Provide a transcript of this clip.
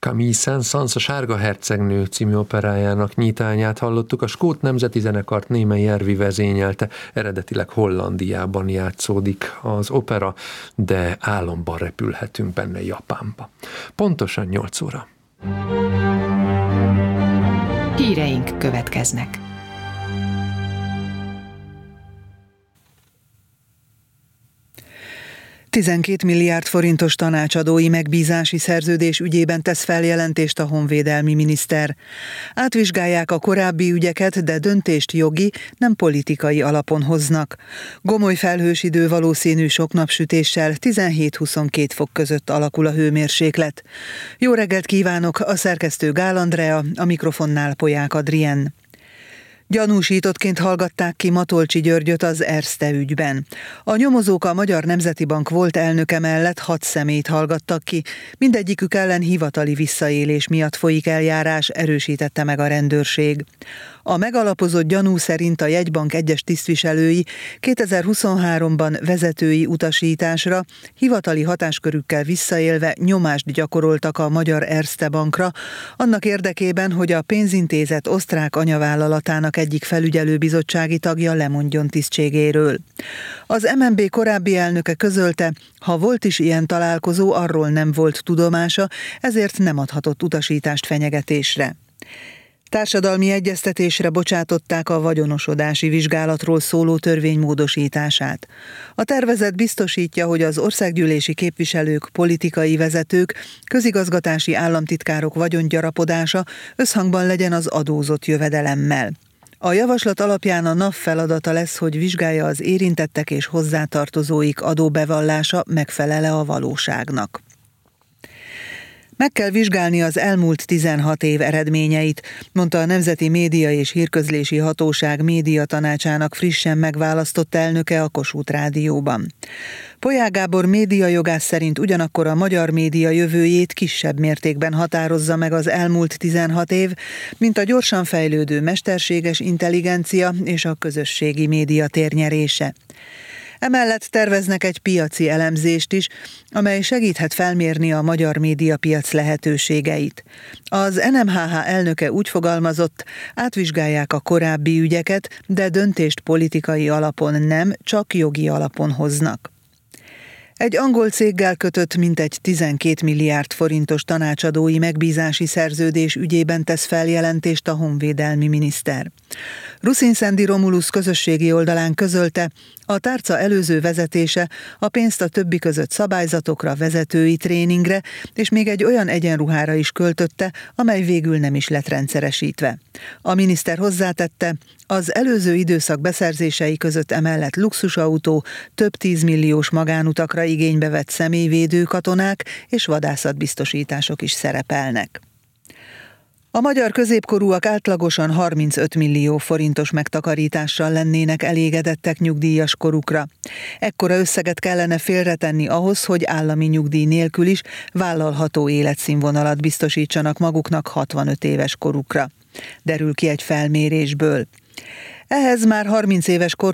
Camille Saint-Saëns, a Sárga hercegnő című operájának nyitányát hallottuk. A Skót Nemzeti Zenekart Németh Järvi vezényelte, eredetileg Hollandiában játszódik az opera, de álomban repülhetünk benne Japánba. Pontosan 8 óra. Híreink következnek. $12 milliárd forintos tanácsadói megbízási szerződés ügyében tesz feljelentést a honvédelmi miniszter. Átvizsgálják a korábbi ügyeket, de döntést jogi, nem politikai alapon hoznak. Gomoly felhős idő, valószínű sok napsütéssel 17-22 fok között alakul a hőmérséklet. Jó reggelt kívánok, a szerkesztő Gál Andrea, a mikrofonnál Polyák Adrien. Gyanúsítottként hallgatták ki Matolcsy Györgyöt az Erste ügyben. A nyomozók a Magyar Nemzeti Bank volt elnöke mellett 6 személyt hallgattak ki, mindegyikük ellen hivatali visszaélés miatt folyik eljárás, erősítette meg a rendőrség. A megalapozott gyanú szerint a jegybank egyes tisztviselői 2023-ban vezetői utasításra, hivatali hatáskörükkel visszaélve nyomást gyakoroltak a Magyar Erste Bankra, annak érdekében, hogy a pénzintézet osztrák anyavállalatának egyik felügyelőbizottsági tagja lemondjon tisztségéről. Az MNB korábbi elnöke közölte, ha volt is ilyen találkozó, arról nem volt tudomása, ezért nem adhatott utasítást fenyegetésre. Társadalmi egyeztetésre bocsátották a vagyonosodási vizsgálatról szóló törvény módosítását. A tervezet biztosítja, hogy az országgyűlési képviselők, politikai vezetők, közigazgatási államtitkárok vagyongyarapodása összhangban legyen az adózott jövedelemmel. A javaslat alapján a NAV feladata lesz, hogy vizsgálja az érintettek és hozzátartozóik adóbevallása megfelel-e a valóságnak. Meg kell vizsgálni az elmúlt 16 év eredményeit, mondta a Nemzeti Média és Hírközlési Hatóság médiatanácsának frissen megválasztott elnöke a Kossuth Rádióban. Polyák Gábor médiajogász szerint ugyanakkor a magyar média jövőjét kisebb mértékben határozza meg az elmúlt 16 év, mint a gyorsan fejlődő mesterséges intelligencia és a közösségi média térnyerése. Emellett terveznek egy piaci elemzést is, amely segíthet felmérni a magyar médiapiac lehetőségeit. Az NMHH elnöke úgy fogalmazott, átvizsgálják a korábbi ügyeket, de döntést politikai alapon nem, csak jogi alapon hoznak. Egy angol céggel kötött mintegy 12 milliárd forintos tanácsadói megbízási szerződés ügyében tesz feljelentést a honvédelmi miniszter. Ruszinszendi Romulus közösségi oldalán közölte, a tárca előző vezetése a pénzt a többi között szabályzatokra, vezetői tréningre és még egy olyan egyenruhára is költötte, amely végül nem is lett rendszeresítve. A miniszter hozzátette, az előző időszak beszerzései között emellett luxusautó, több 10 milliós magánutakra igénybe vett személyvédő katonák és vadászatbiztosítások is szerepelnek. A magyar középkorúak átlagosan 35 millió forintos megtakarítással lennének elégedettek nyugdíjas korukra. Ekkora összeget kellene félretenni ahhoz, hogy állami nyugdíj nélkül is vállalható életszínvonalat biztosítsanak maguknak 65 éves korukra. Derül ki egy felmérésből. Ehhez már 30 éves kor